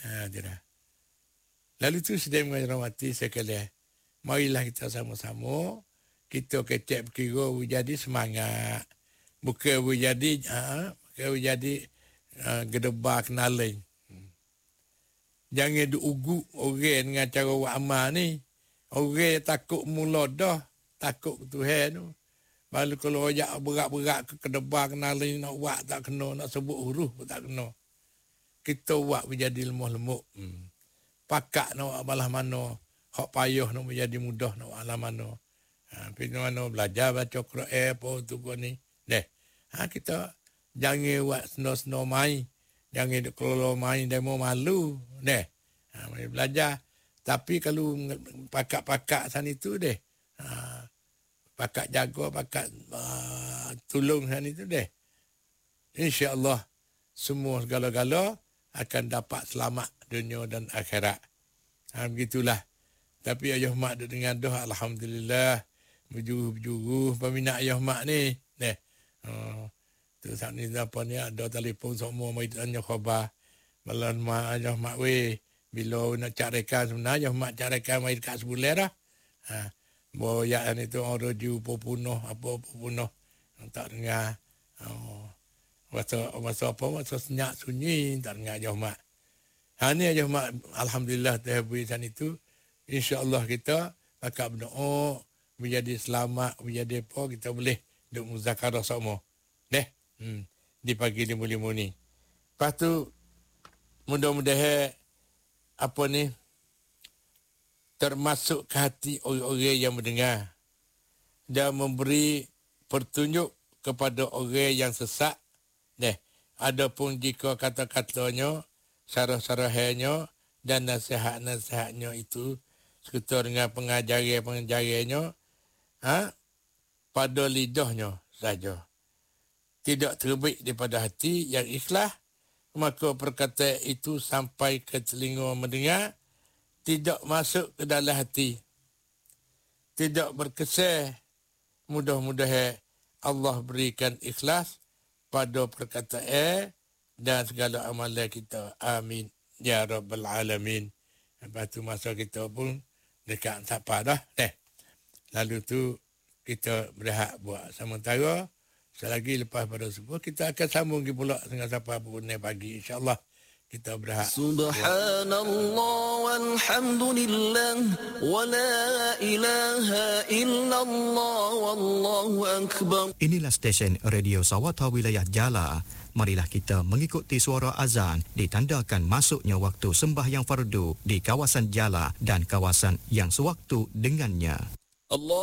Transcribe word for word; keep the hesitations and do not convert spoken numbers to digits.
Ha, itulah. Lalu tu sedang menghormati sekalian. Marilah kita sama-sama kita kecek berkira jadi semangat. Bukan jadi ha, bukan jadi uh, gedebak kenaling. Hmm. Jangan diugu orang dengan cara buat amal ni. Orang takut mula dah, takut Tuhan tu. Baru kalau ajak berat-berat ke kedebak kenaling nak buat tak kena, nak sebut huruf pun tak kena. Kita buat menjadi lemah-lemuk. Hmm. Pakak nak buat balah mana. Hak payah nak menjadi mudah nak buat balah mana. Ha, pergi mana belajar baca Quran apa tu kau ni. Deh. Ha, kita jangan buat seno-seno main. Jangan duk kelola main demo malu. Deh. Ha, mari belajar. Tapi kalau pakak-pakak sana itu deh. Ha, pakak jaga, pakak uh, tolong sana itu deh. InsyaAllah semua segala-gala akan dapat selamat dunia dan akhirat. Ha, begitulah. Tapi ayah mak duduk dengan doa, alhamdulillah. Berjuruh-berjuruh peminat ayah mak ni. Nih. Uh, tu saat ni apa ni ada telefon semua mai tanya khabar. Malam mak ayah mak we bila nak carikan sebenarnya ayah mak carikan mai dekat sebulan dah. Ha. Boyak ni tu orang ju popunuh apa popunuh. Tak dengar. Oh. Masa masa apa masa senyap sunyi tak dengar ayah mak. Ha ni ayah mak alhamdulillah terhabis san itu. InsyaAllah kita akan berdoa menjadi selamat, menjadi apa, kita boleh duk muzakarah sama. Deh, hmm, di pagi lima-lima ni. Lepas tu, mudah-mudahan, apa ni, termasuk ke hati orang-orang yang mendengar dan memberi petunjuk kepada orang yang sesat. Deh, adapun jika kata-katanya, sarah-sarahnya dan nasihat-nasihatnya itu, sekitar dengan pengajaran-pengajarannya, ha, pada lidahnya saja. Tidak terbit daripada hati yang ikhlas, maka perkataan itu sampai ke telinga mendengar, tidak masuk ke dalam hati. Tidak berkesan. Mudah-mudahan Allah berikan ikhlas pada perkataan dan segala amalan kita. Amin. Ya Rabbal Alamin. Lepas tu masa kita pun dekat sapa dah. Eh. Lalu tu kita berehat buat sementara. Selagi lepas pada subuh kita akan sambung pula dengan sapa pun pagi insya-Allah. Kita berehat. Subhanallah walhamdulillah wa la ilaha illallah wallahu akbar. Inilah stesen Radio Sawata Wilayah Jala. Marilah kita mengikuti suara azan ditandakan masuknya waktu sembahyang fardu di kawasan Jala dan kawasan yang sewaktu dengannya. Allah